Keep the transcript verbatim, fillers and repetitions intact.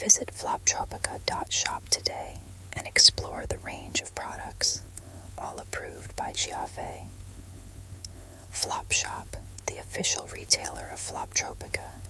Visit floptropica dot shop today and explore the range of products, all approved by Giave. Flop Shop, the official retailer of Floptropica,